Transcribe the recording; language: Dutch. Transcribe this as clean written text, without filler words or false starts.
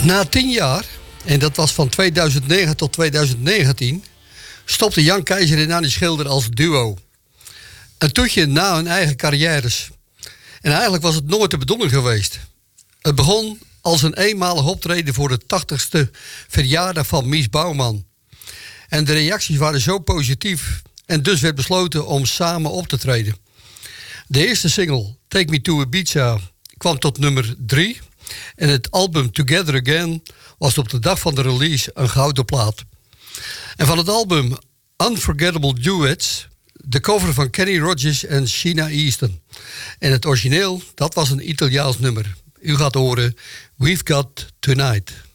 Na 10 jaar, en dat was van 2009 tot 2019... stopte Jan Keizer en Annie Schilder als duo. Een toetje na hun eigen carrières. En eigenlijk was het nooit de bedoeling geweest. Het begon als een eenmalig optreden voor de 80ste verjaardag van Mies Bouwman. En de reacties waren zo positief en dus werd besloten om samen op te treden. De eerste single, Take Me to Ibiza, kwam tot nummer 3... en het album Together Again was op de dag van de release een gouden plaat. En van het album Unforgettable Duets, de cover van Kenny Rogers en Sheena Easton. En het origineel, dat was een Italiaans nummer. U gaat horen We've Got Tonight.